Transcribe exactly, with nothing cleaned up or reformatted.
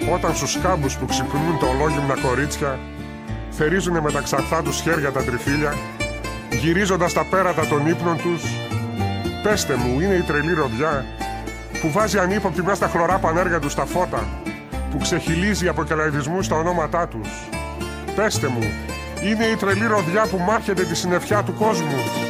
όταν στους κάμπους που ξυπνούν τα ολόγυμνα κορίτσια θερίζουνε με τα ξαρθά τους χέρια τα τριφύλια, γυρίζοντας τα πέρατα των ύπνων τους. Πέστε μου, είναι η τρελή ροδιά που βάζει ανύποπτη μέσα στα χλωρά πανέργα τους τα φώτα, που ξεχυλίζει από κελαϊδισμούς στα ονόματά τους. Πέστε μου, είναι η τρελή ροδιά που μάχεται τη συννεφιά του κόσμου.